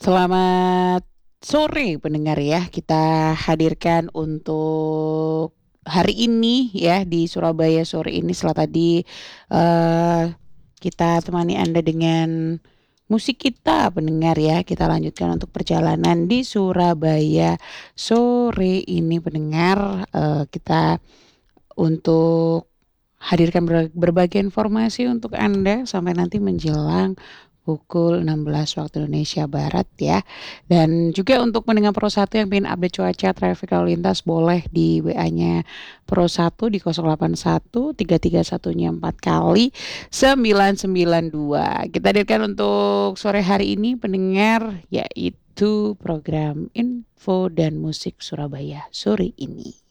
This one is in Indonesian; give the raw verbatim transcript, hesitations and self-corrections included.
Selamat sore pendengar ya, kita hadirkan untuk hari ini ya di Surabaya sore ini setelah tadi, eee, kita temani Anda dengan musik kita pendengar ya, kita lanjutkan untuk perjalanan di Surabaya sore ini pendengar, eee, kita untuk hadirkan ber berbagai informasi untuk Anda sampai nanti menjelang pukul enam belas waktu Indonesia Barat ya. Dan juga untuk pendengar Pro satu yang pengen update cuaca, traffic, lalu lintas boleh di W A-nya Pro satu di nol delapan satu tiga tiga satu-nya empat kali sembilan sembilan dua. Kita hadirkan untuk sore hari ini pendengar yaitu program Info dan Musik Surabaya sore ini.